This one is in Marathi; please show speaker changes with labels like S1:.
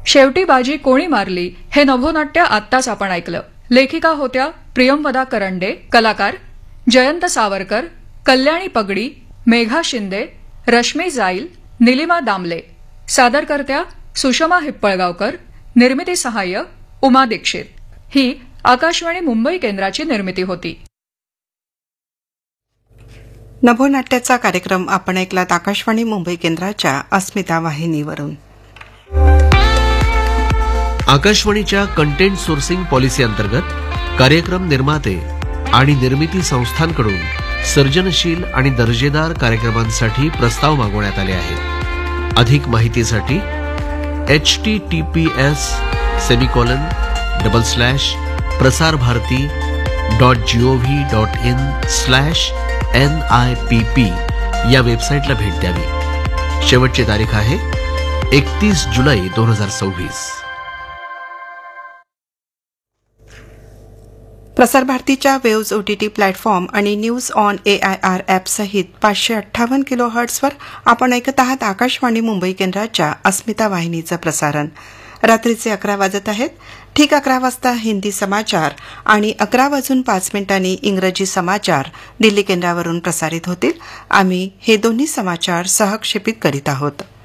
S1: शेवटी बाजी कोणी मारली हे नभोनाट्य आत्ताच आपण ऐकलं. लेखिका होत्या प्रियंवदा करंडे, कलाकार जयंत सावरकर, कल्याणी पगडी, मेघा शिंदे, रश्मी जाईल, निलिमा दामले. सादरकर्त्या सुषमा हिप्पळगावकर. निर्मिती सहाय्य उमा दीक्षित. ही आकाशवाणी मुंबई केंद्राची निर्मिती होती.
S2: नभोनाट्याचा कार्यक्रम आपण ऐकलात आकाशवाणी मुंबई केंद्राच्या अस्मिता वाहिनीवरून.
S3: आकाशवाणीच्या कंटेंट सोर्सिंग पॉलिसी अंतर्गत कार्यक्रम निर्माते आणि निर्मिती संस्थांकडून सर्जनशील आणि दर्जेदार कार्यक्रमांसाठी प्रस्ताव मागवण्यात आले आहेत. अधिक माहितीसाठी https://prasarbharati.gov.in/NIPP या वेबसाईटला भेट द्यावी. शेवटची तारीख आहे 31 जुलै 2026.
S2: प्रसार भारतीच्या वेव्ज ओटीटी प्लॅटफॉर्म आणि न्यूज ऑन AIR ॲप सहित 558 किलोहर्ट्झवर आपण ऐकत आहात आकाशवाणी मुंबई केंद्राच्या अस्मिता वाहिनीचं प्रसारण. रात्रीचे 11 वाजत आहेत. ठीक 11 वाजता हिंदी समाचार आणि 11:05 इंग्रजी समाचार दिल्ली केंद्रावरून प्रसारित होतील. आम्ही हे दोन्ही समाचार सहक्षेपित करीत आहोत.